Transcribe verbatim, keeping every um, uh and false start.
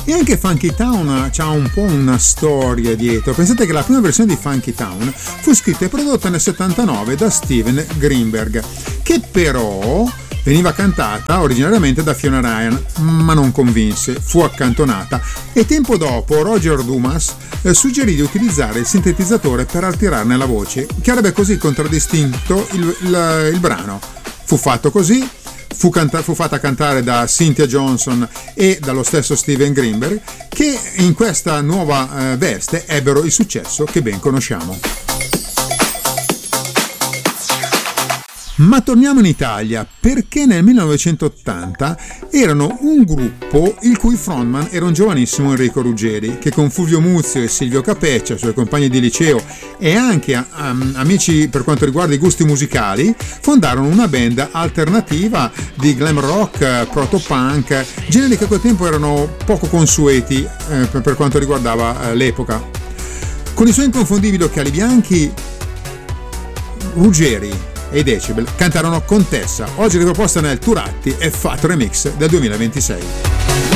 E anche Funky Town ha un po' una storia dietro. Pensate che la prima versione di Funky Town fu scritta e prodotta nel settantanove da Steven Greenberg, che però veniva cantata originariamente da Fiona Ryan, ma non convinse, fu accantonata e tempo dopo Roger Dumas eh, suggerì di utilizzare il sintetizzatore per altirarne la voce, che avrebbe così contraddistinto il, il, il brano. Fu fatto così, fu, canta- fu fatta cantare da Cynthia Johnson e dallo stesso Steven Greenberg, che in questa nuova eh, veste ebbero il successo che ben conosciamo. Ma torniamo in Italia, perché nel millenovecentottanta erano un gruppo il cui frontman era un giovanissimo Enrico Ruggeri, che con Fulvio Muzio e Silvio Capeccia, suoi compagni di liceo e anche um, amici per quanto riguarda i gusti musicali, fondarono una band alternativa di glam rock, proto-punk, generi che a quel tempo erano poco consueti eh, per quanto riguardava eh, l'epoca. Con i suoi inconfondibili occhiali bianchi, Ruggeri e Decibel cantarono Contessa, oggi riproposta nel Turatti e Fat Remix del duemilaventisei.